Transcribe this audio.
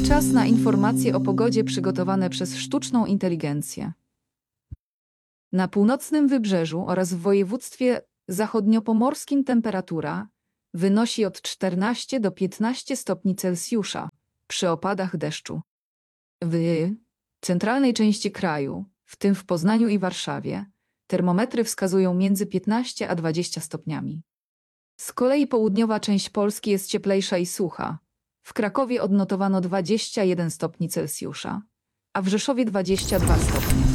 Czas na informacje o pogodzie przygotowane przez sztuczną inteligencję. Na północnym wybrzeżu oraz w województwie zachodniopomorskim temperatura wynosi od 14 do 15 stopni Celsjusza przy opadach deszczu. W centralnej części kraju, w tym w Poznaniu i Warszawie, termometry wskazują między 15 a 20 stopniami. Z kolei południowa część Polski jest cieplejsza i sucha. W Krakowie odnotowano 21 stopni Celsjusza, a w Rzeszowie 22 stopnie.